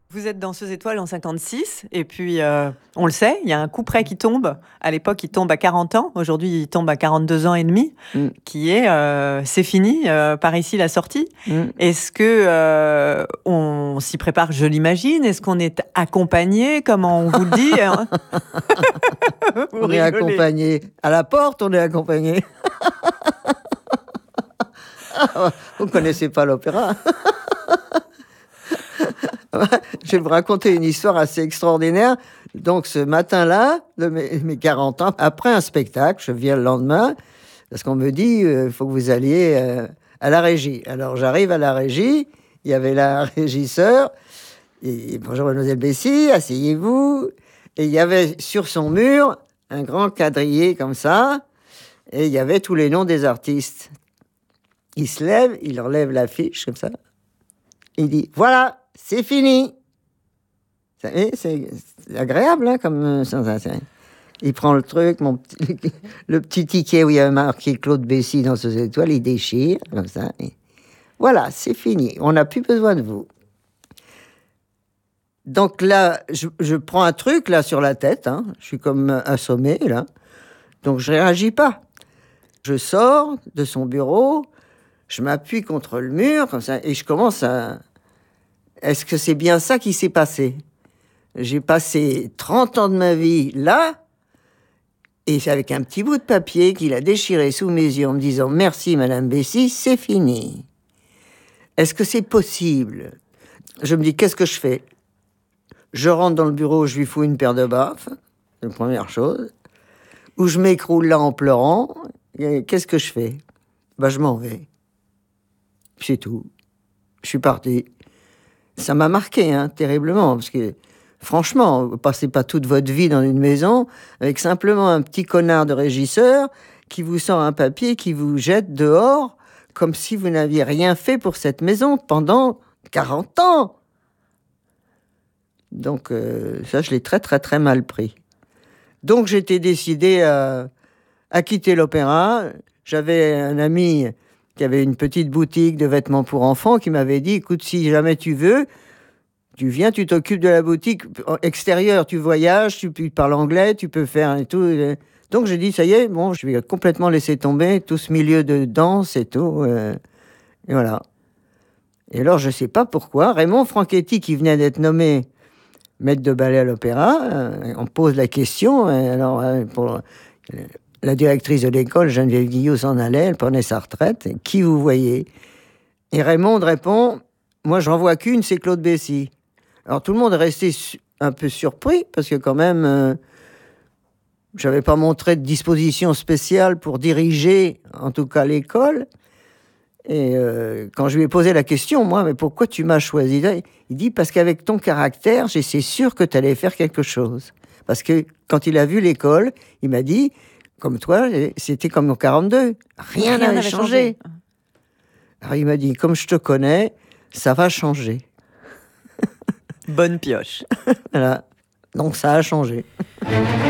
Vous êtes danseuse étoile en 56, et puis on le sait, il y a un couperet qui tombe. À l'époque, il tombe à 40 ans. Aujourd'hui, il tombe à 42 ans et demi, qui est c'est fini, par ici la sortie. Est-ce que on s'y prépare, je l'imagine? Est-ce qu'on est accompagné? Comment on vous le dit? On est accompagné. À la porte, on est accompagné. Vous ne connaissez pas l'opéra? Je vais vous raconter une histoire assez extraordinaire. Donc, ce matin-là, de mes 40 ans, après un spectacle, je viens le lendemain, parce qu'on me dit, il faut que vous alliez à la régie. Alors, j'arrive à la régie, il y avait la régisseur, et bonjour mademoiselle Bessy, asseyez-vous. Et il y avait sur son mur un grand quadrillé comme ça, et il y avait tous les noms des artistes. Il se lève, il enlève l'affiche comme ça, il dit, voilà, c'est fini. C'est agréable, hein, comme sensation. Il prend le truc, le petit ticket où il y avait marqué Claude Bessy dans ses étoiles, il déchire, comme ça. Et voilà, c'est fini. On n'a plus besoin de vous. Donc là, je prends un truc, là, sur la tête. Hein. Je suis comme assommé, là. Donc je réagis pas. Je sors de son bureau, je m'appuie contre le mur, comme ça, et je commence à... Est-ce que c'est bien ça qui s'est passé? J'ai passé 30 ans de ma vie là, et c'est avec un petit bout de papier qu'il a déchiré sous mes yeux en me disant « Merci, Madame Bessy, c'est fini. » Est-ce que c'est possible? Je me dis, qu'est-ce que je fais? Je rentre dans le bureau, je lui fous une paire de baffes, c'est la première chose. Ou je m'écroule là en pleurant. Qu'est-ce que je fais? Je m'en vais. C'est tout. Je suis parti. Ça m'a marqué, hein, terriblement, parce que, franchement, vous passez pas toute votre vie dans une maison avec simplement un petit connard de régisseur qui vous sort un papier, qui vous jette dehors, comme si vous n'aviez rien fait pour cette maison pendant 40 ans. Donc, ça, je l'ai très, très, très mal pris. Donc, j'étais décidé à quitter l'opéra. J'avais un ami qui avait une petite boutique de vêtements pour enfants, qui m'avait dit, écoute, si jamais tu veux, tu viens, tu t'occupes de la boutique extérieure, tu voyages, tu parles anglais, tu peux faire et tout. Donc j'ai dit, ça y est, bon, je vais complètement laisser tomber tout ce milieu de danse et tout. Et voilà. Et alors, je sais pas pourquoi, Raymond Franchetti, qui venait d'être nommé maître de ballet à l'opéra, on pose la question, alors pour... La directrice de l'école, Geneviève Guillot, s'en allait, elle prenait sa retraite. Qui vous voyez? Et Raymond répond, moi, j'en vois qu'une, c'est Claude Bessy. Alors, tout le monde est resté un peu surpris, parce que quand même, j'avais pas montré de disposition spéciale pour diriger, en tout cas, l'école. Et quand je lui ai posé la question, moi, mais pourquoi tu m'as choisi? Il dit, parce qu'avec ton caractère, j'étais sûr que tu allais faire quelque chose. Parce que quand il a vu l'école, il m'a dit... Comme toi, c'était comme en 42. Rien n'avait changé. Alors il m'a dit, comme je te connais, ça va changer. Bonne pioche. Voilà. Donc ça a changé.